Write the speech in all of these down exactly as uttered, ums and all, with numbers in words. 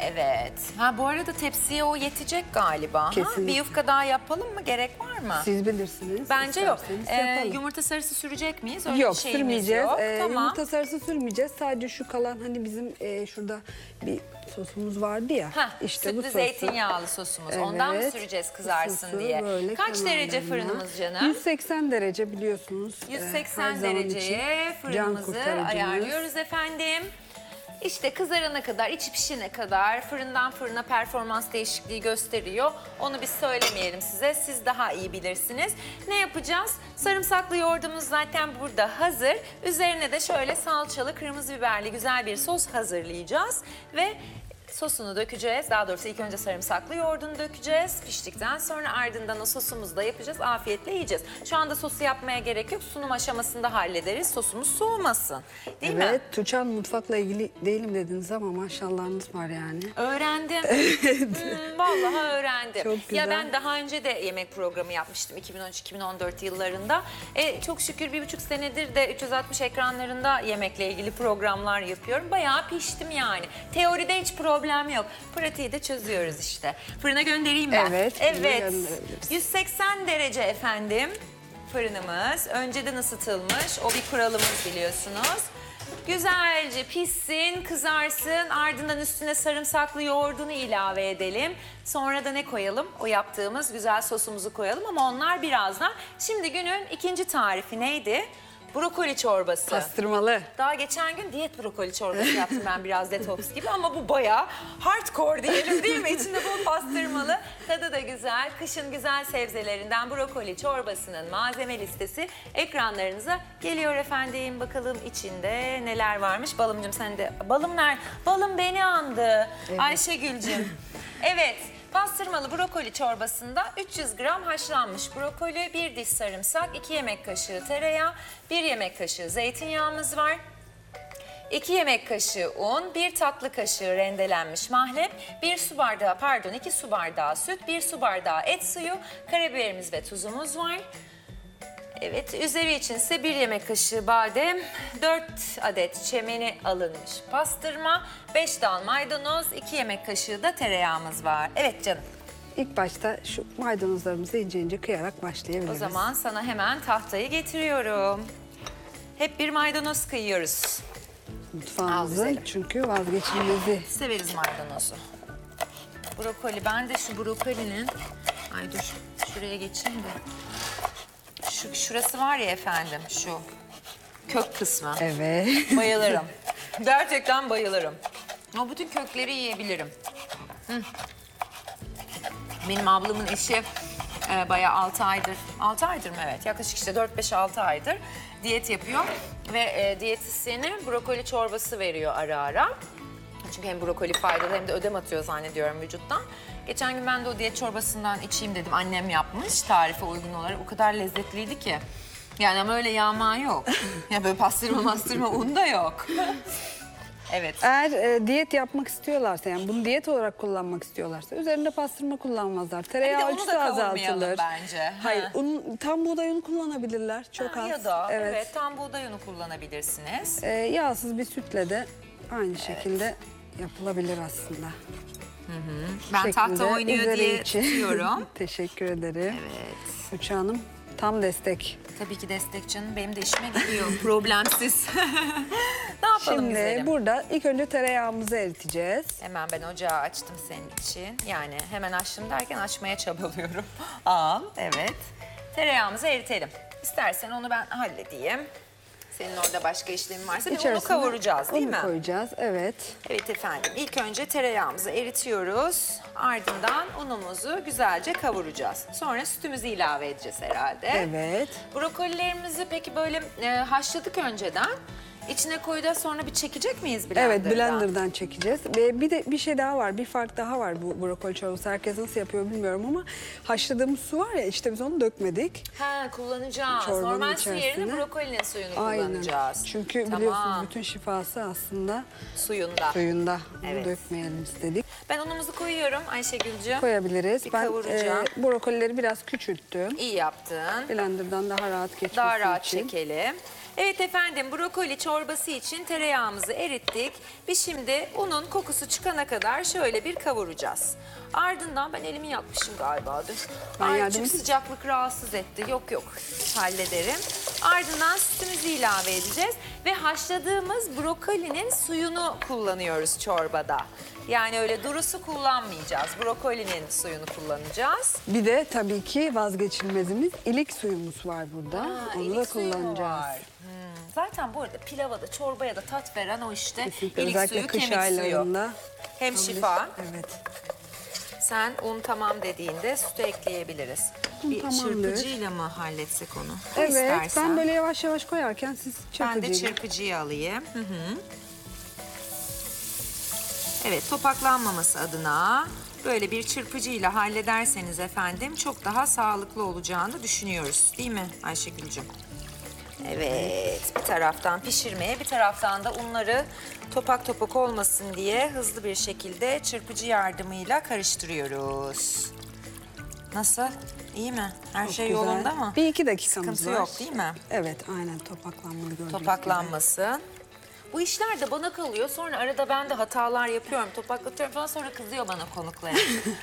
Evet. Ha bu arada tepsiye o yetecek galiba. Ha? Kesinlikle. Bir yufka daha yapalım mı? Gerek var mı? Siz bilirsiniz. Bence yok. İsterseniz Ee, yapalım. yumurta sarısı sürecek miyiz? Öyle Yok bir şeyimiz sürmeyeceğiz. yok. Ee, Tamam. Yumurta sarısı sürmeyeceğiz. Sadece şu kalan hani bizim e, şurada bir sosumuz vardı ya. Heh, işte bu sütlü sosu. zeytinyağlı sosumuz. Ondan mı Evet, süreceğiz kızarsın sosu diye? böyle Kaç derece kenarlarına. fırınımız canım? yüz seksen derece biliyorsunuz. e, yüz her seksen zaman dereceye için can fırınımızı kurtarıcımız. ayarlıyoruz efendim. İşte kızarana kadar, içi pişene kadar fırından fırına performans değişikliği gösteriyor. Onu biz söylemeyelim size, siz daha iyi bilirsiniz. Ne yapacağız? Sarımsaklı yoğurdumuz zaten burada hazır. Üzerine de şöyle salçalı, kırmızı biberli güzel bir sos hazırlayacağız. Ve sosunu dökeceğiz. Daha doğrusu ilk önce sarımsaklı yoğurdunu dökeceğiz. Piştikten sonra ardından o sosumuzu da yapacağız. Afiyetle yiyeceğiz. Şu anda sosu yapmaya gerek yok. Sunum aşamasında hallederiz. Sosumuz soğumasın. Değil mi? Evet, Tuğçe Hanım mutfakla ilgili değilim dediniz ama maşallahınız var yani. Öğrendim. Hmm, vallahi öğrendim. Çok güzel. Ya ben daha önce de yemek programı yapmıştım iki bin on üç iki bin on dört yıllarında. E, çok şükür bir buçuk senedir de üç yüz altmış ekranlarında yemekle ilgili programlar yapıyorum. Bayağı piştim yani. Teoride hiç problem yok. Pratiği de çözüyoruz işte. Fırına göndereyim ben. Evet, fırına Evet. gönderebiliriz. yüz seksen derece efendim fırınımız. Önceden ısıtılmış. O bir kuralımız biliyorsunuz. Güzelce pişsin, kızarsın. Ardından üstüne sarımsaklı yoğurdunu ilave edelim. Sonra da ne koyalım? O yaptığımız güzel sosumuzu koyalım ama onlar birazdan. Şimdi günün ikinci tarifi neydi? Brokoli çorbası. Pastırmalı. Daha geçen gün diyet brokoli çorbası yaptım ben biraz detoks gibi ama bu bayağı hardcore diyelim değil mi? İçinde bol pastırmalı, tadı da güzel. Kışın güzel sebzelerinden brokoli çorbasının malzeme listesi ekranlarınıza geliyor efendim. Bakalım içinde neler varmış. Balımcığım sen de, balım nerede? Balım beni andı. Evet. Ayşegül'cüm. Evet. Pastırmalı brokoli çorbasında üç yüz gram haşlanmış brokoli, bir diş sarımsak, iki yemek kaşığı tereyağı, bir yemek kaşığı zeytinyağımız var. iki yemek kaşığı un, bir tatlı kaşığı rendelenmiş mahlep, bir su bardağı pardon iki su bardağı süt, bir su bardağı et suyu, karabiberimiz ve tuzumuz var. Evet, üzeri için ise bir yemek kaşığı badem, dört adet çemeni alınmış pastırma, beş dal maydanoz, iki yemek kaşığı da tereyağımız var. Evet canım. İlk başta şu maydanozlarımızı ince ince kıyarak başlayabiliriz. O zaman sana hemen tahtayı getiriyorum. Hep bir maydanoz kıyıyoruz. Al Mutfağımızın güzelim. çünkü vazgeçilmezi. Severiz maydanozu. Brokoli, ben de şu brokolinin... Ay dur, şuraya geçeyim de. Şu, şurası var ya efendim, şu kök kısmı. Evet. Bayılırım. Gerçekten bayılırım. O bütün kökleri yiyebilirim. Hı. Benim ablamın eşi e, bayağı altı aydır, altı aydır mı evet yaklaşık işte dört beş altı aydır diyet yapıyor. Ve e, diyetisyeni brokoli çorbası veriyor ara ara. Çünkü hem brokoli faydalı hem de ödem atıyor zannediyorum vücuttan. Geçen gün ben de o diyet çorbasından içeyim dedim. Annem yapmış tarife uygun olarak. O kadar lezzetliydi ki. Yani ama öyle yağma yok. Ya böyle pastırma pastırma un da yok. Evet. Eğer e, diyet yapmak istiyorlarsa yani bunu diyet olarak kullanmak istiyorlarsa üzerinde pastırma kullanmazlar. Tereyağı onu da ölçüsü kavurmayalım azaltılır. bence. Hayır, Ha. un, tam buğday unu kullanabilirler çok Ha, az. ya da evet. evet. tam buğday unu kullanabilirsiniz. E, yağsız bir sütle de aynı şekilde yapılabilir aslında. Ben tahta Şeklinde oynuyor üzeri diye için. tutuyorum. Teşekkür ederim. Evet. Tuğçe Hanım tam destek. Tabii ki destek canım. Benim de işime geliyor. Problemsiz. Ne yapalım Şimdi güzelim? burada ilk önce tereyağımızı eriteceğiz. Hemen ben ocağı açtım senin için. Yani hemen açtım derken açmaya çabalıyorum. Al, evet. Tereyağımızı eritelim. İstersen onu ben halledeyim. Senin orada başka işlemin varsa bir onu İçerisine kavuracağız değil unu mi? koyacağız, evet. Evet efendim. İlk önce tereyağımızı eritiyoruz. Ardından unumuzu güzelce kavuracağız. Sonra sütümüzü ilave edeceğiz herhalde. Evet. Brokolilerimizi peki böyle e, haşladık önceden. İçine koyacağız sonra bir çekecek miyiz blenderdan? Evet, blenderdan çekeceğiz. Ve bir de bir şey daha var, bir fark daha var bu brokoli çorbası. Herkes nasıl yapıyor bilmiyorum ama haşladığımız su var ya, işte biz onu dökmedik. Ha, kullanacağız. Çorbanın Normal su yerine içerisine. brokolinin suyunu Aynen. kullanacağız. Çünkü Tamam. biliyorsunuz bütün şifası aslında Suyunda. suyunda. Bunu Evet. dökmeyelim istedik. Ben unumuzu koyuyorum Ayşegül'cüğüm. Koyabiliriz. Bir Ben kavuracağım. brokolileri biraz küçülttüm. İyi yaptın. Blenderdan daha rahat geçmesi Daha rahat için. çekelim. Evet efendim, brokoli çorbası için tereyağımızı erittik. Biz şimdi unun kokusu çıkana kadar şöyle bir kavuracağız. Ardından ben elimi yakmışım galiba dün. Ben Ay, yardım çünkü edeyim. sıcaklık rahatsız etti. Yok yok, hallederim. Ardından sütümüzü ilave edeceğiz ve haşladığımız brokolinin suyunu kullanıyoruz çorbada. Yani öyle durusu kullanmayacağız. Brokolinin suyunu kullanacağız. Bir de tabii ki vazgeçilmezimiz ilik suyumuz var burada. Ha, Onu ilik da suyu mu kullanacağız. var? Hmm. Zaten bu arada pilava da çorbaya da tat veren o işte Kesinlikle, ilik özellikle suyu, kış kemik suyu. aylarında. Hem şifa. Evet. Sen un tamam dediğinde sütü ekleyebiliriz. Un Bir tamamdır. çırpıcıyla mı halletsek onu? Evet, İstersen. ben böyle yavaş yavaş koyarken siz Ben de çırpıcıyla. çırpıcıyı alayım. Hı hı. Evet, topaklanmaması adına böyle bir çırpıcıyla hallederseniz efendim çok daha sağlıklı olacağını düşünüyoruz. Değil mi Ayşegül'cüm? Evet, bir taraftan pişirmeye, bir taraftan da unları topak topak olmasın diye hızlı bir şekilde çırpıcı yardımıyla karıştırıyoruz. Nasıl? İyi mi? Her Çok şey güzel. yolunda mı? Bir iki dakikamız Sıkıntı var. yok değil mi? Evet, aynen topaklanmalı gördüğünüz gibi. Topaklanmasın. Bu işler de bana kalıyor. Sonra arada ben de hatalar yapıyorum. Topaklatıyorum falan, sonra kızıyor bana konuklarım.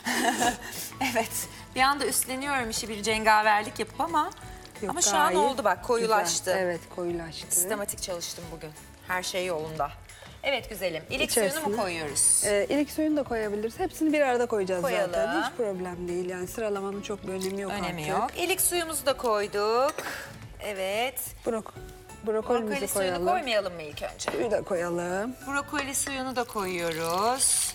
Evet. Bir anda üstleniyorum işi, bir cengaverlik yapıp ama Yok, ama şu an gayet oldu bak, koyulaştı. güzel. Evet, koyulaştı. Sistematik çalıştım bugün. Her şey yolunda. Evet güzelim. İlik suyunu mu İçerisine. koyuyoruz? Ee, ilik suyunu da koyabiliriz. Hepsini bir arada koyacağız Koyalım. zaten. Hiç problem değil. Yani sıralamanın çok bir önemi yok Önemi artık. yok. İlik suyumuzu da koyduk. Evet. Brok brokolimizi Brokoli suyunu koyalım. koymayalım mı ilk önce? Suyu da koyalım. Brokoli suyunu da koyuyoruz.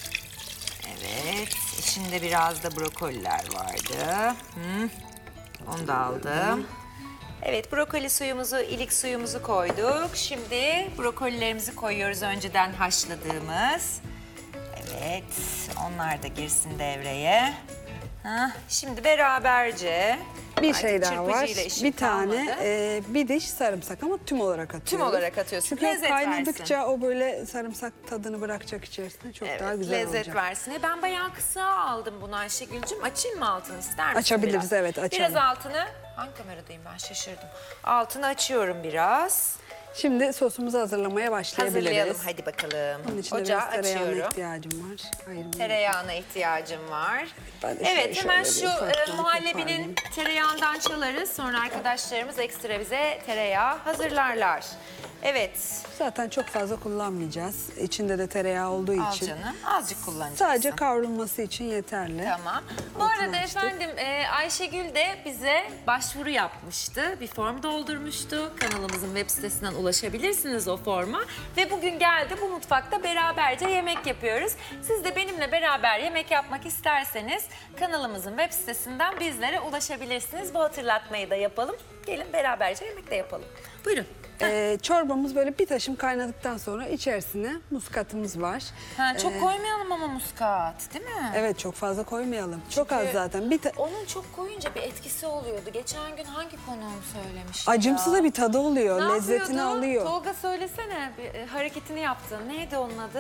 Evet, içinde biraz da brokoliler vardı. Hı. Onu da aldım. Evet, brokoli suyumuzu, ilik suyumuzu koyduk. Şimdi brokolilerimizi koyuyoruz, önceden haşladığımız. Evet, onlar da girsin devreye. Hah, şimdi beraberce. Bir Artık şey daha var. çırpıcıyla işim Bir tane kalmadı. e, bir diş sarımsak ama tüm olarak atıyoruz. Tüm olarak atıyorsun. Çünkü Lezzet kaynadıkça versin. o böyle sarımsak tadını bırakacak içerisinde. Çok Evet, daha güzel lezzet olacak. versin. E, Ben bayağı kısa aldım bunu Ayşegül'cüm. Açayım mı altını, ister misin Açabiliriz, biraz? evet, açalım. Biraz altını, hangi kameradayım ben, şaşırdım. Altını açıyorum biraz. Şimdi sosumuzu hazırlamaya başlayabiliriz. Hazırlayalım hadi bakalım. Bunun için de Ocağı biraz tereyağına açıyorum. ihtiyacım var. Ayırmayayım. Tereyağına ihtiyacım var. Ben de şöyle Evet, hemen şöyle şu bir ufaktan e, muhallebinin toparlayayım. tereyağından çalarız. Sonra arkadaşlarımız ekstra bize tereyağı hazırlarlar. Evet, Zaten çok fazla kullanmayacağız. İçinde de tereyağı olduğu al için. canım. Azıcık kullanacaksın. Sadece kavrulması için yeterli. Tamam. Bu Altını arada açtık. efendim e, Ayşegül de bize başvuru yapmıştı. Bir form doldurmuştu. Kanalımızın web sitesinden ulaşabilirsiniz o forma. Ve bugün geldi, bu mutfakta beraberce yemek yapıyoruz. Siz de benimle beraber yemek yapmak isterseniz kanalımızın web sitesinden bizlere ulaşabilirsiniz. Bu hatırlatmayı da yapalım. Gelin beraberce yemek de yapalım. Buyurun. Ee, çorbamız böyle bir taşım kaynadıktan sonra içerisine muskatımız var. Ha, çok Ee, koymayalım ama muskat, değil mi? Evet, çok fazla koymayalım. Çok az Çünkü zaten. Bir ta- Onun çok koyunca bir etkisi oluyordu. Geçen gün hangi konuğum söylemişti acımsı ya? da bir tadı oluyor. Ne Lezzetini yapıyordu? alıyor. Tolga söylesene, bir e, hareketini yaptın. Neydi onun adı?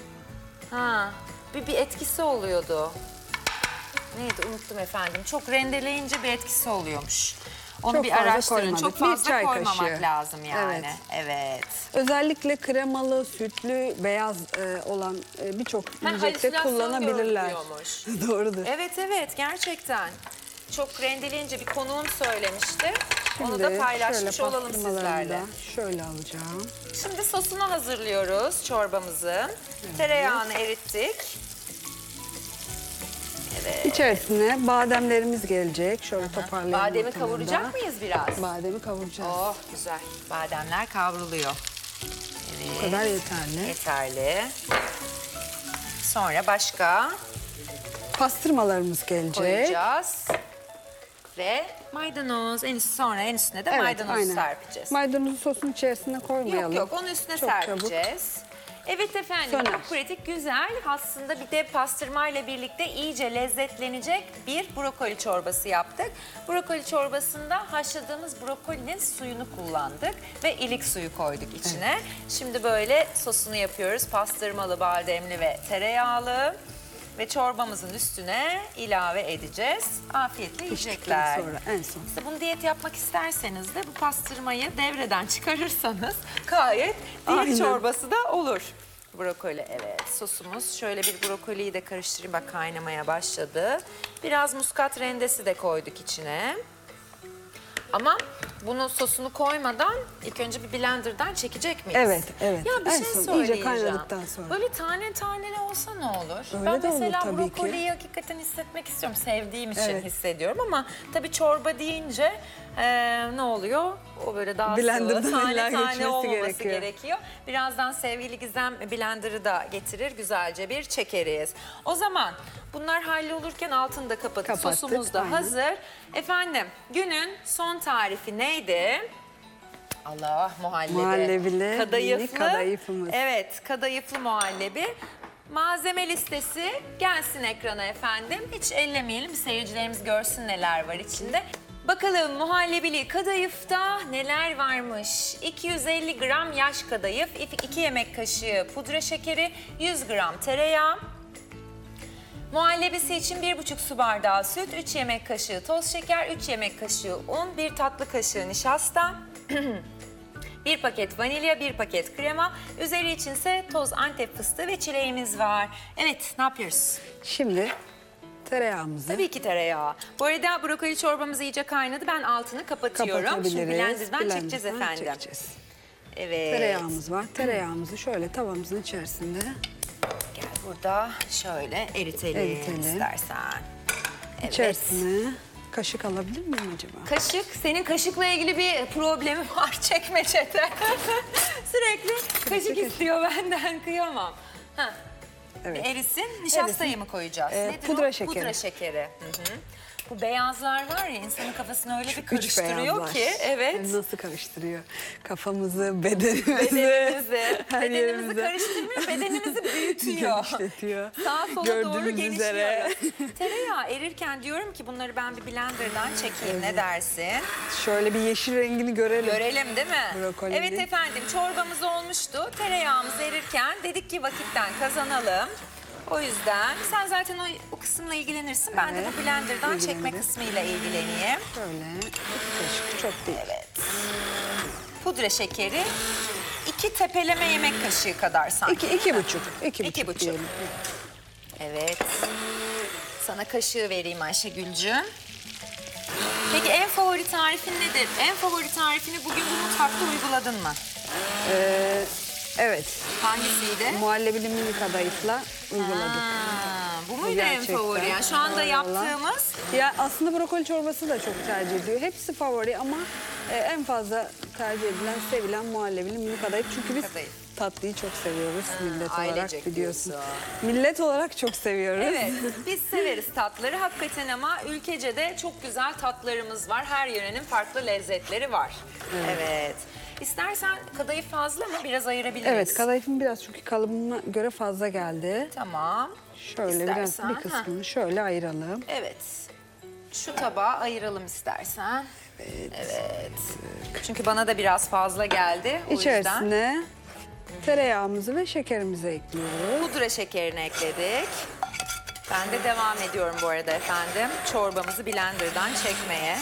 Ha, bir, bir etkisi oluyordu. Neydi, unuttum efendim. Çok rendeleyince bir etkisi oluyormuş. Onu Çok bir fazla araştırın. koymadık. Çok Bir fazla çay koymamak kaşığı. lazım yani. Evet. Evet. Özellikle kremalı, sütlü, beyaz e, olan e, birçok Ha, yiyecekte halüsinasyon kullanabilirler. görülüyormuş. Doğrudur. Evet evet, gerçekten. Çok rendeleyince bir konuğum söylemişti. Onu Şimdi da paylaşmış şöyle olalım pastırmalarını sizlerle. da şöyle alacağım. Şimdi sosunu hazırlıyoruz çorbamızın. Tereyağını erittik. Evet. İçerisine bademlerimiz gelecek. Şöyle toparlayalım. Bademi ortalarında. kavuracak mıyız biraz? Bademi kavuracağız. Oh güzel. Bademler kavruluyor. Evet. Bu kadar yeterli. Yeterli. Sonra başka Pastırmalarımız gelecek. koyacağız. Ve maydanoz. En üstü, sonra en üstüne de Evet, maydanozu aynen. serpeceğiz. Maydanozu sosun içerisine koymayalım. Yok yok, onun üstüne Çok serpeceğiz. Evet efendim, Söner. çok pratik, güzel. Aslında bir de pastırmayla birlikte iyice lezzetlenecek bir brokoli çorbası yaptık. Brokoli çorbasında haşladığımız brokolinin suyunu kullandık ve ilik suyu koyduk içine. Şimdi böyle sosunu yapıyoruz. Pastırmalı, bademli ve tereyağlı. ve çorbamızın üstüne ilave edeceğiz. Afiyetle yiyecekler. Sonra en son. İşte bunu diyet yapmak isterseniz de bu pastırmayı devreden çıkarırsanız gayet diyet Aynen. çorbası da olur. Brokoli, evet, sosumuz. Şöyle bir brokoliyi de karıştırayım, bak kaynamaya başladı. Biraz muskat rendesi de koyduk içine. Ama bunun sosunu koymadan ilk önce bir blenderdan çekecek miyiz? Evet, evet. Ya bir En şey son, iyice söyleyeceğim. kaynadıktıktan sonra. Böyle tane taneli olsa ne olur? Öyle ben de olur mesela tabii ki. brokoliyi hakikaten hissetmek istiyorum. Sevdiğim için Evet. hissediyorum ama tabii çorba deyince eee, ne oluyor? O böyle daha Blenderdan sıvı, tane illa tane geçmesi olmaması gerekiyor. gerekiyor. Birazdan sevgili Gizem blenderı da getirir. Güzelce bir çekeriz. O zaman bunlar hallolurken altını da kapatıp Kapattık, sosumuz da aynen. hazır. Efendim günün son tarifi neydi? Allah, muhallebi. Muhallebili, Kadayıflı. mini kadayıfımız. Evet, kadayıflı muhallebi. Malzeme listesi gelsin ekrana efendim. Hiç ellemeyelim, seyircilerimiz görsün neler var içinde. Bakalım muhallebili kadayıfta neler varmış? iki yüz elli gram yaş kadayıf, iki yemek kaşığı pudra şekeri, yüz gram tereyağı. Muhallebisi için bir buçuk su bardağı süt, üç yemek kaşığı toz şeker, üç yemek kaşığı un, bir tatlı kaşığı nişasta, bir paket vanilya, bir paket krema. Üzeri içinse toz Antep fıstığı ve çileğimiz var. Evet, ne yapıyoruz? Şimdi tereyağımızı Tabii ki tereyağı. Bu arada brokoli çorbamız iyice kaynadı. Ben altını kapatıyorum. Şimdi kapatabiliriz. blenderdan çekeceğiz Blenderdan efendim. çekeceğiz. Evet. Tereyağımız var. Tereyağımızı şöyle tavamızın içerisinde Gel burada şöyle eritelim, Eritelim. istersen. Evet. içerisine kaşık alabilir miyim acaba? Kaşık, senin kaşıkla ilgili bir problemi var çekmecede. Sürekli kaşık istiyor benden, kıyamam. Ha. Evet. Bir erisin, nişastayı Erisin. mı koyacağız? Ee, Nedir pudra o? şekeri. Pudra şekeri. Hı hı. Bu beyazlar var ya, insanın kafasını öyle bir Üç karıştırıyor beyazlar. ki. Evet. Nasıl karıştırıyor? Kafamızı, bedenimizi, Bedenimizi, her bedenimizi yerimizi. karıştırmıyor, bedenimizi büyütüyor. Genişletiyor. Sağa sola doğru Gördüğünüz üzere. genişliyoruz. Tereyağı erirken diyorum ki bunları ben bir blenderdan çekeyim, ne dersin? Şöyle bir yeşil rengini görelim. Görelim değil mi? Brokolinin. Evet efendim, çorbamız olmuştu. Tereyağımız erirken dedik ki vakitten kazanalım. O yüzden sen zaten o, o kısımla ilgilenirsin. Ben de Evet, bu blenderdan çekme ilgilenirim. kısmıyla ilgileneyim. Şöyle iki kaşık, çok değil. Evet. Pudra şekeri iki tepeleme yemek kaşığı kadar sanki. İki, iki buçuk. İki, İki buçuk. buçuk. diyelim. Evet. Sana kaşığı vereyim Ayşegül'cüğüm. Peki en favori tarifin nedir? En favori tarifini bugün bu mutfakta uyguladın mı? Ee, evet. Hangisiydi? Muhallebili mini kadayıfla uyguladık. Aa, bu Bu muydu en gerçekten. favori? Yani şu anda Vallahi. yaptığımız Ya aslında brokoli çorbası da çok tercih ediyor. Hepsi favori ama e, en fazla tercih edilen, sevilen muhallebili mini kadayıf. Çünkü biz Kadayıf. tatlıyı çok seviyoruz millet olarak ailecek biliyorsun. diyorsun. Millet olarak çok seviyoruz. Evet, biz severiz tatları hakikaten ama ülkece de çok güzel tatlarımız var. Her yörenin farklı lezzetleri var. Evet. İstersen kadayıf fazla mı? Biraz ayırabiliriz. Evet, kadayıfın biraz çünkü kalıbına göre fazla geldi. Tamam. Şöyle İstersen, biraz bir kısmını şöyle ayıralım. Evet. Şu tabağa ayıralım istersen. Evet. Çünkü bana da biraz fazla geldi. O yüzden İçerisine tereyağımızı ve şekerimizi ekliyoruz. pudra şekerini ekledik. Ben de devam ediyorum bu arada efendim. Çorbamızı blenderdan çekmeye.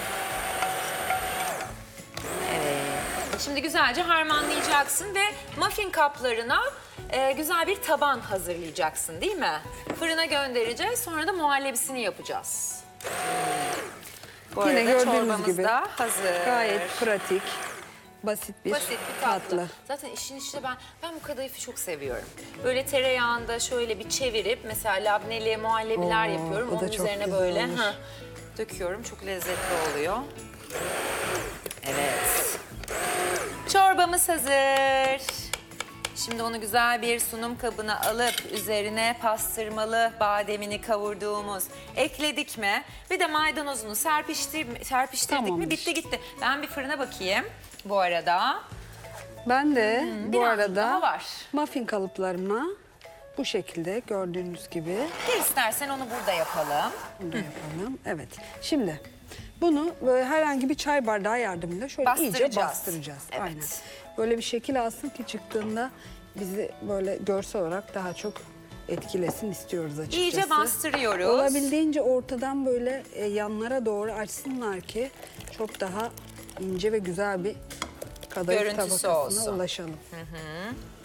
Evet. Şimdi güzelce harmanlayacaksın ve muffin kaplarına e, güzel bir taban hazırlayacaksın değil mi? Fırına göndereceğiz, sonra da muhallebisini yapacağız. Bu Yine arada gördüğünüz çorbamız gibi da hazır. Gayet pratik, basit bir, Basit bir tatlı. Zaten işin işte ben ben bu kadayıfı çok seviyorum. Böyle tereyağında şöyle bir çevirip mesela labneli muhallebiler Oo, yapıyorum. o da Onun çok üzerine güzel böyle olur. hı, döküyorum. Çok lezzetli oluyor. Evet. Çorbamız hazır. Şimdi onu güzel bir sunum kabına alıp üzerine pastırmalı bademini kavurduğumuz ekledik mi? Bir de maydanozunu serpiştir, serpiştirdik mi? Tamamdır. Bitti gitti. Ben bir fırına bakayım bu arada. Ben de bu birazcık arada daha var. muffin kalıplarımla bu şekilde gördüğünüz gibi Gel istersen onu burada yapalım. bunu da yapalım. Evet. Şimdi bunu böyle herhangi bir çay bardağı yardımıyla şöyle iyice Bastıracağız. bastıracağız. Evet. Aynen. Böyle bir şekil alsın ki çıktığında bizi böyle görsel olarak daha çok etkilesin istiyoruz açıkçası. İyice bastırıyoruz. Olabildiğince ortadan böyle e, yanlara doğru açsınlar ki çok daha ince ve güzel bir kadayıf Görüntüsü tabakasına olsun. ulaşalım. Hı hı.